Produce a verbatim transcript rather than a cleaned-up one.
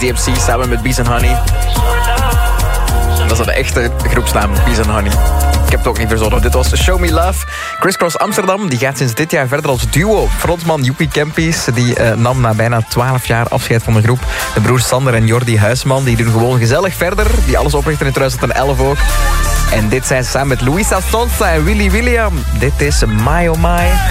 D M C samen met Bees and Honey. Dat is de echte groepsnaam, Bees and Honey. Ik heb het ook niet verzonnen. Dit was Show Me Love. Criss Cross Amsterdam die gaat sinds dit jaar verder als duo. Frontman Yuki Kempis die uh, nam na bijna twaalf jaar afscheid van de groep. De broers Sander en Jordi Huisman die doen gewoon gezellig verder. Die alles oprichten in twintig elf ook. En dit zijn ze samen met Luisa Sonsa en Willy William. Dit is My Oh My.